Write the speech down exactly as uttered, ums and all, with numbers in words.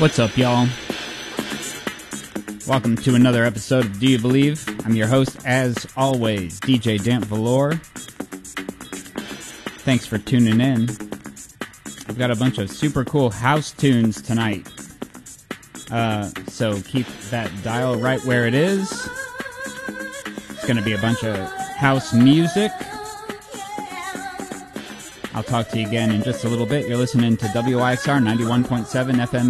What's up, y'all? Welcome to another episode of Do You Believe? I'm your host, as always, D J Damp Velour. Thanks for tuning in. I've got a bunch of super cool house tunes tonight. Uh, so keep that dial right where it is. It's going to be a bunch of house music. I'll talk to you again in just a little bit. You're listening to W I X R ninety-one point seven F M